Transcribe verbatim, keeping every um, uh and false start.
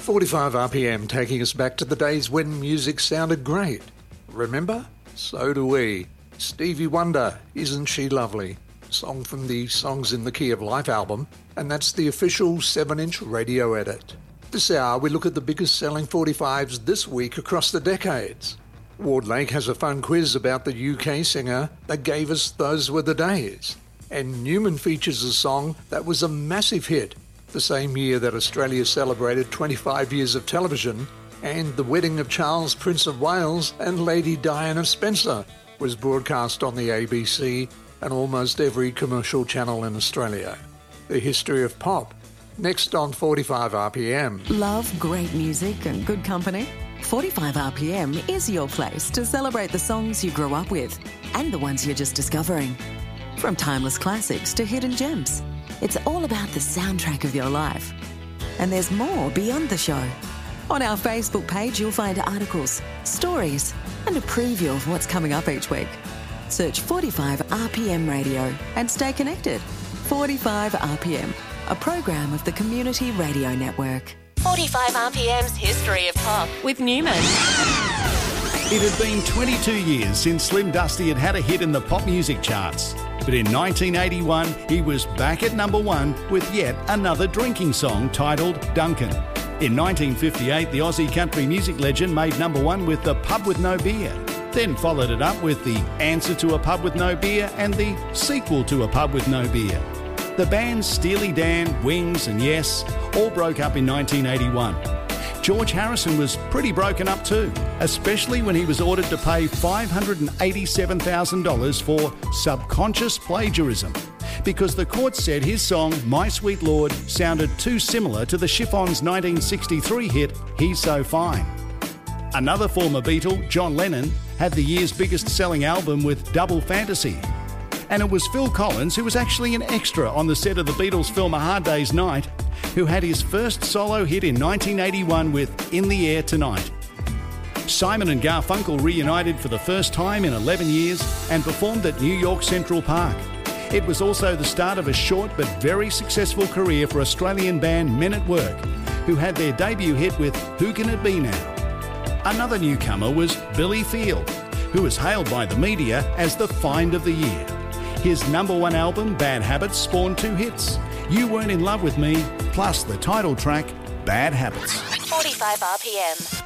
forty-five R P M, taking us back to the days when music sounded great. Remember? So do we. Stevie Wonder, Isn't She Lovely? Song from the Songs in the Key of Life album, and that's the official seven-inch radio edit. This hour we look at the biggest selling forty-fives this week across the decades. Ward Lake has a fun quiz about the U K singer that gave us Those Were the Days. And Newman features a song that was a massive hit the same year that Australia celebrated twenty-five years of television, and the wedding of Charles, Prince of Wales and Lady Diana Spencer was broadcast on the A B C and almost every commercial channel in Australia. The history of pop, next on forty-five R P M. Love great music and good company? forty-five R P M is your place to celebrate the songs you grew up with and the ones you're just discovering. From timeless classics to hidden gems, it's all about the soundtrack of your life. And there's more beyond the show. On our Facebook page, you'll find articles, stories, and a preview of what's coming up each week. Search forty-five R P M Radio and stay connected. forty-five R P M, a program of the Community Radio Network. forty-five R P M's History of Pop with Newman. It had been twenty-two years since Slim Dusty had had a hit in the pop music charts. But in nineteen eighty-one, he was back at number one with yet another drinking song titled Duncan. In nineteen fifty-eight, the Aussie country music legend made number one with The Pub With No Beer, then followed it up with the answer to A Pub With No Beer and the sequel to A Pub With No Beer. The bands Steely Dan, Wings and Yes all broke up in nineteen eighty-one. George Harrison was pretty broken up too, especially when he was ordered to pay five hundred eighty-seven thousand dollars for subconscious plagiarism, because the court said his song My Sweet Lord sounded too similar to the Chiffons' nineteen sixty-three hit He's So Fine. Another former Beatle, John Lennon, had the year's biggest selling album with Double Fantasy. And it was Phil Collins, who was actually an extra on the set of the Beatles' film A Hard Day's Night, who had his first solo hit in nineteen eighty-one with In the Air Tonight. Simon and Garfunkel reunited for the first time in eleven years and performed at New York Central Park. It was also the start of a short but very successful career for Australian band Men at Work, who had their debut hit with Who Can It Be Now? Another newcomer was Billy Field, who was hailed by the media as the find of the year. His number one album, Bad Habits, spawned two hits, You Weren't in Love with Me, plus the title track, Bad Habits. forty-five R P M.